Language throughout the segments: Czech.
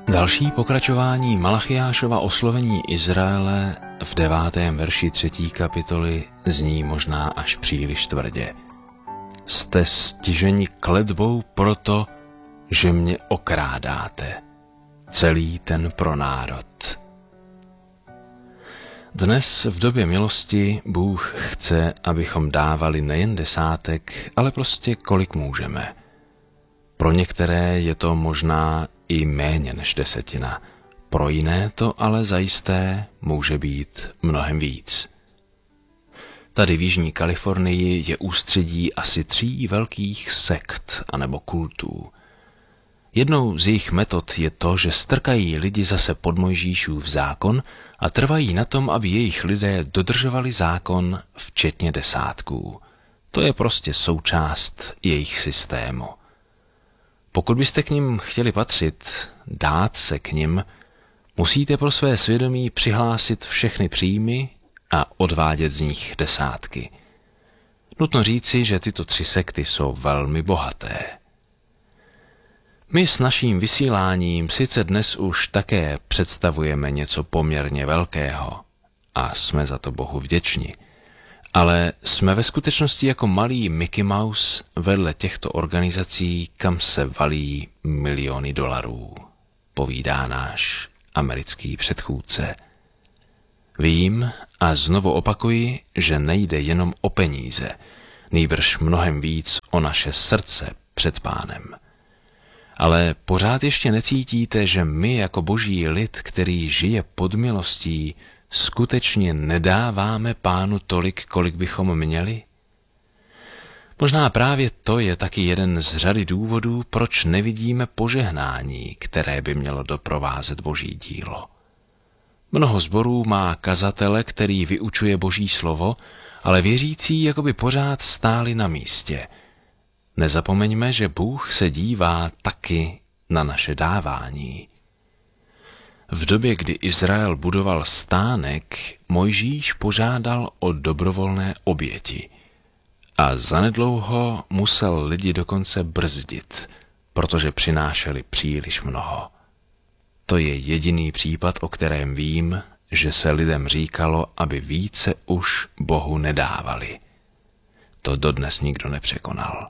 Další pokračování Malachiášova oslovení Izraele v 9. verši 3. kapitoly zní možná až příliš tvrdě. Jste stiženi kletbou proto, že mě okrádáte, celý ten pronárod. Dnes v době milosti Bůh chce, abychom dávali nejen desátek, ale prostě kolik můžeme. Pro některé je to možná i méně než desetina, pro jiné to ale zajisté může být mnohem víc. Tady v Jižní Kalifornii je ústředí asi 3 velkých sekt anebo kultů. Jednou z jejich metod je to, že strkají lidi zase pod Mojžíšův zákon a trvají na tom, aby jejich lidé dodržovali zákon včetně desátků. To je prostě součást jejich systému. Pokud byste k nim chtěli patřit, dát se k nim, musíte pro své svědomí přihlásit všechny příjmy a odvádět z nich desátky. Nutno říci, že tyto 3 sekty jsou velmi bohaté. My s naším vysíláním sice dnes už také představujeme něco poměrně velkého a jsme za to Bohu vděční, ale jsme ve skutečnosti jako malý Mickey Mouse vedle těchto organizací, kam se valí miliony dolarů, povídá náš americký předchůdce. Vím a znovu opakuji, že nejde jenom o peníze, nýbrž mnohem víc o naše srdce před Pánem. Ale pořád ještě necítíte, že my jako boží lid, který žije pod milostí, skutečně nedáváme Pánu tolik, kolik bychom měli? Možná právě to je taky jeden z řady důvodů, proč nevidíme požehnání, které by mělo doprovázet boží dílo. Mnoho sborů má kazatele, který vyučuje boží slovo, ale věřící jakoby pořád stáli na místě. Nezapomeňme, že Bůh se dívá taky na naše dávání. V době, kdy Izrael budoval stánek, Mojžíš požádal o dobrovolné oběti a zanedlouho musel lidi dokonce brzdit, protože přinášeli příliš mnoho. To je jediný případ, o kterém vím, že se lidem říkalo, aby více už Bohu nedávali. To dodnes nikdo nepřekonal.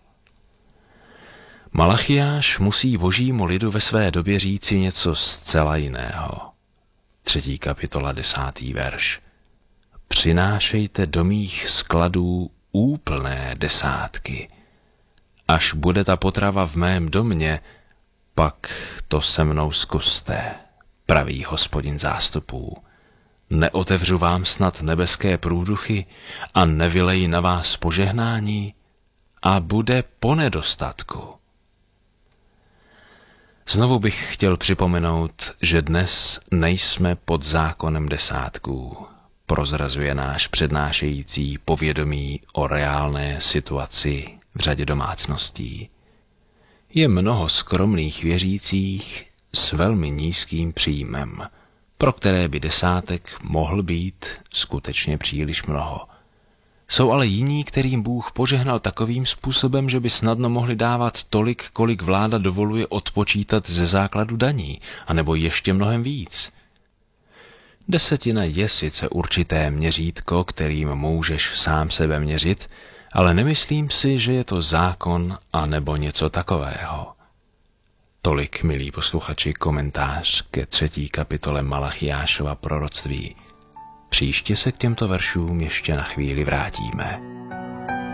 Malachiáš musí božímu lidu ve své době říci něco zcela jiného. 3. kapitola 10. verš. Přinášejte do mých skladů úplné desátky. Až bude ta potrava v mém domě, pak to se mnou zkuste, praví Hospodin zástupů. Neotevřu vám snad nebeské průduchy a nevyleji na vás požehnání a bude po nedostatku. Znovu bych chtěl připomenout, že dnes nejsme pod zákonem desátků, prozrazuje náš přednášející povědomí o reálné situaci v řadě domácností. Je mnoho skromných věřících s velmi nízkým příjmem, pro které by desátek mohl být skutečně příliš mnoho. Jsou ale jiní, kterým Bůh požehnal takovým způsobem, že by snadno mohli dávat tolik, kolik vláda dovoluje odpočítat ze základu daní, anebo ještě mnohem víc. Desetina je sice určité měřítko, kterým můžeš sám sebe měřit, ale nemyslím si, že je to zákon anebo něco takového. Tolik, milí posluchači, komentář ke 3. kapitole Malachiášova proroctví. Příště se k těmto veršům ještě na chvíli vrátíme.